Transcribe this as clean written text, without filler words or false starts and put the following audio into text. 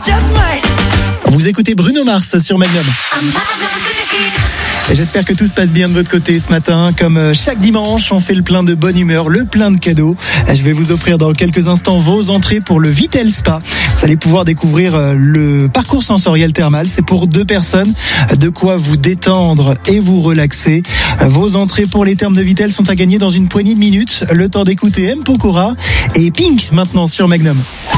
Vous écoutez Bruno Mars sur Magnum. Et j'espère que tout se passe bien de votre côté ce matin. Comme chaque dimanche, on fait le plein de bonne humeur, le plein de cadeaux. Je vais vous offrir dans quelques instants vos entrées pour le Vitel Spa. Vous allez pouvoir découvrir le parcours sensoriel thermal. C'est pour 2 personnes. De quoi vous détendre et vous relaxer. Vos entrées pour les thermes de Vitel sont à gagner dans une poignée de minutes. Le temps d'écouter M. Pokora et Pink maintenant sur Magnum.